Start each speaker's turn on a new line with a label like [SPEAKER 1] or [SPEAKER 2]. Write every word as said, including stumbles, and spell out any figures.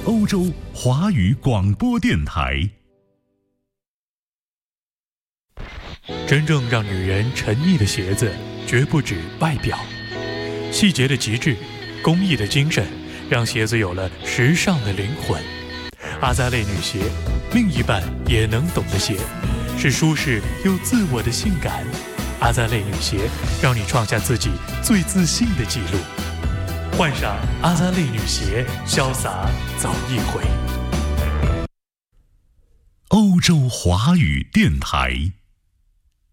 [SPEAKER 1] 欧洲华语广播电台。
[SPEAKER 2] 真正让女人沉溺的鞋子，绝不止外表。细节的极致，工艺的精神，让鞋子有了时尚的灵魂。阿扎蕾女鞋，另一半也能懂的鞋，是舒适又自我的性感。阿扎蕾女鞋，让你创下自己最自信的纪录。换上阿扎蕾女鞋，潇洒走一回。
[SPEAKER 1] 欧洲华语电台。